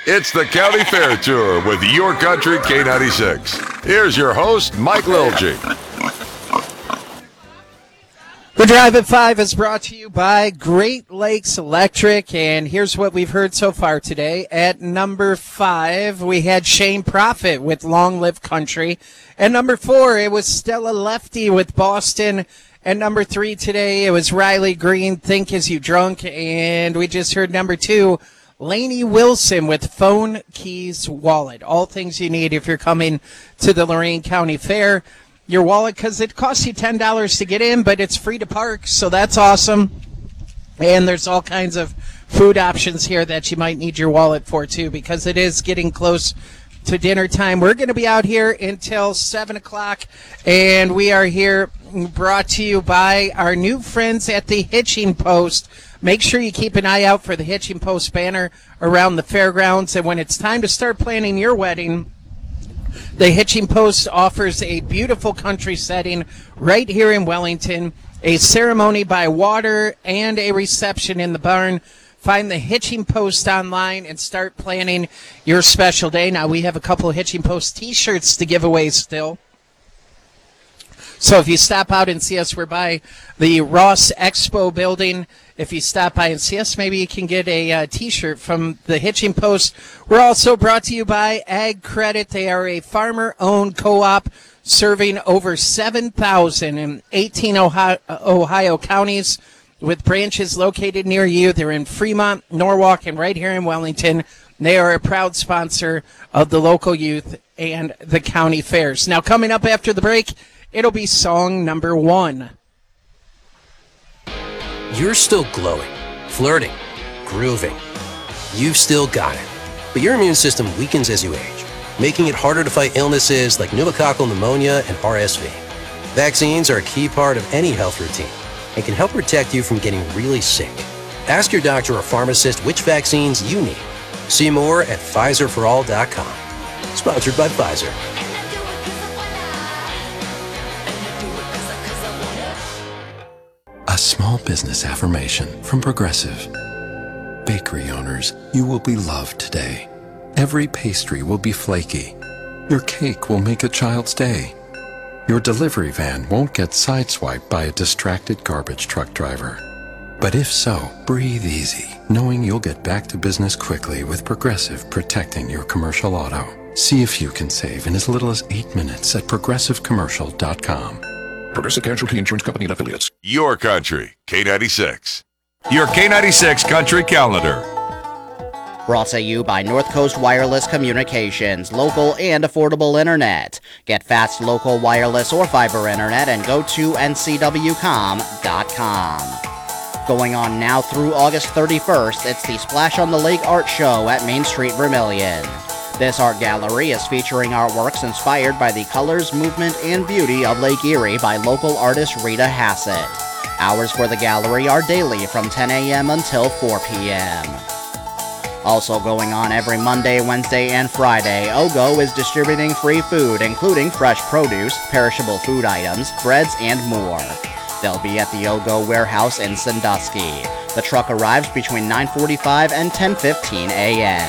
It's the County Fair Tour with Your Country K96. Here's your host, Mike Lilgy. The Drive at 5 is brought to you by Great Lakes Electric, and here's what we've heard so far today. At number 5, we had Shane Prophet with Long Live Country. At number 4, it was Stella Lefty with Boston. At number 3 today, it was Riley Green, Think As You Drunk. And we just heard number 2, Lainey Wilson with Phone, Keys, Wallet. All things you need if you're coming to the Lorain County Fair. Your wallet, because it costs you $10 to get in, but it's free to park, so that's awesome. And there's all kinds of food options here that you might need your wallet for, too, because it is getting close to dinner time. We're going to be out here until 7 o'clock, and we are here brought to you by our new friends at the Hitching Post. Make sure you keep an eye out for the Hitching Post banner around the fairgrounds, and when it's time to start planning your wedding, the Hitching Post offers a beautiful country setting right here in Wellington, a ceremony by water, and a reception in the barn. Find the Hitching Post online and start planning your special day. Now, we have a couple of Hitching Post T-shirts to give away still. So if you stop out and see us, we're by the Ross Expo building. If you stop by and see us, maybe you can get a T-shirt from the Hitching Post. We're also brought to you by Ag Credit. They are a farmer-owned co-op serving over 7,000 in 18 Ohio counties with branches located near you. They're in Fremont, Norwalk, and right here in Wellington. They are a proud sponsor of the local youth and the county fairs. Now, coming up after the break, it'll be song number 1. You're still glowing, flirting, grooving. You've still got it. But your immune system weakens as you age, making it harder to fight illnesses like pneumococcal pneumonia and RSV. Vaccines are a key part of any health routine and can help protect you from getting really sick. Ask your doctor or pharmacist which vaccines you need. See more at PfizerForAll.com. Sponsored by Pfizer. A small business affirmation from Progressive. Bakery owners, you will be loved today. Every pastry will be flaky. Your cake will make a child's day. Your delivery van won't get sideswiped by a distracted garbage truck driver. But if so, breathe easy, knowing you'll get back to business quickly with Progressive protecting your commercial auto. See if you can save in as little as 8 minutes at ProgressiveCommercial.com. Progressive Casualty Insurance Company and Affiliates. Your Country K96. Your K96 Country Calendar. Brought to you by North Coast Wireless Communications, local and affordable internet. Get fast local wireless or fiber internet and go to ncwcom.com. Going on now through August 31st, it's the Splash on the Lake Art Show at Main Street, Vermilion. This art gallery is featuring artworks inspired by the colors, movement, and beauty of Lake Erie by local artist Rita Hassett. Hours for the gallery are daily from 10 a.m. until 4 p.m. Also going on every Monday, Wednesday, and Friday, OGO is distributing free food, including fresh produce, perishable food items, breads, and more. They'll be at the OGO warehouse in Sandusky. The truck arrives between 9:45 and 10:15 a.m.